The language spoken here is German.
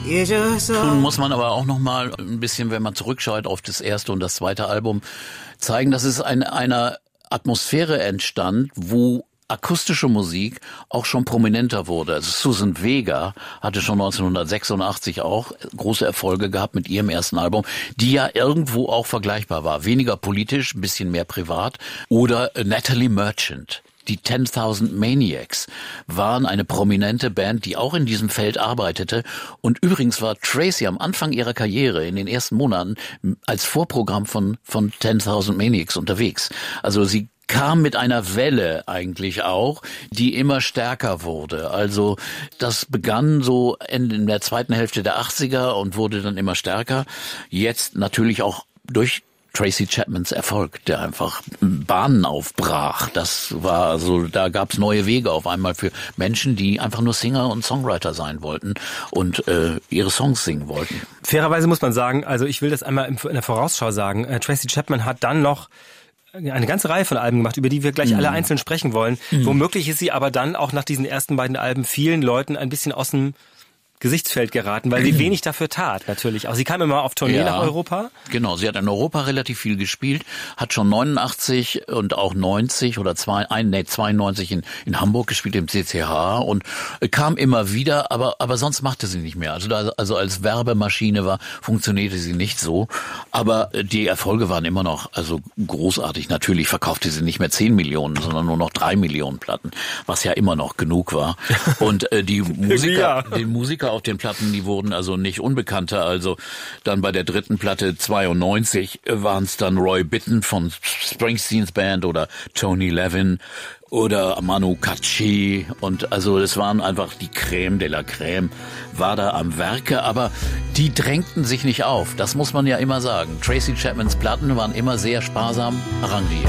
Nun muss man aber auch noch mal ein bisschen, wenn man zurückschaut auf das erste und das zweite Album, zeigen, dass es einer Atmosphäre entstand, wo akustische Musik auch schon prominenter wurde. Also Susan Vega hatte schon 1986 auch große Erfolge gehabt mit ihrem ersten Album, die ja irgendwo auch vergleichbar war. Weniger politisch, ein bisschen mehr privat. Oder Natalie Merchant. Die 10,000 Maniacs waren eine prominente Band, die auch in diesem Feld arbeitete. Und übrigens war Tracy am Anfang ihrer Karriere in den ersten Monaten als Vorprogramm von 10,000 Maniacs unterwegs. Also sie kam mit einer Welle eigentlich auch, die immer stärker wurde. Also das begann so in der zweiten Hälfte der 80er und wurde dann immer stärker. Jetzt natürlich auch durch Tracy Chapmans Erfolg, der einfach Bahnen aufbrach. Das war also, da gab's neue Wege auf einmal für Menschen, die einfach nur Singer und Songwriter sein wollten und ihre Songs singen wollten. Fairerweise muss man sagen, also ich will das einmal in der Vorausschau sagen, Tracy Chapman hat dann noch eine ganze Reihe von Alben gemacht, über die wir gleich alle einzeln sprechen wollen. Womöglich ist sie aber dann auch nach diesen ersten beiden Alben vielen Leuten ein bisschen aus dem Gesichtsfeld geraten, weil sie wenig dafür tat, natürlich. Auch sie kam immer auf Tournee nach Europa. Genau, sie hat in Europa relativ viel gespielt, hat schon 89 und auch 90 oder 92 in Hamburg gespielt, im CCH und kam immer wieder, aber sonst machte sie nicht mehr. Also als Werbemaschine funktionierte sie nicht so, aber die Erfolge waren immer noch also großartig. Natürlich verkaufte sie nicht mehr 10 Millionen, sondern nur noch 3 Millionen Platten, was ja immer noch genug war. Und die Musiker auf den Platten, die wurden also nicht unbekannter. Also dann bei der dritten Platte 92 waren es dann Roy Bittan von Springsteens Band oder Tony Levin oder Manu Katché und also es waren einfach die Crème de la Crème, war da am Werke, aber die drängten sich nicht auf. Das muss man ja immer sagen. Tracy Chapmans Platten waren immer sehr sparsam arrangiert.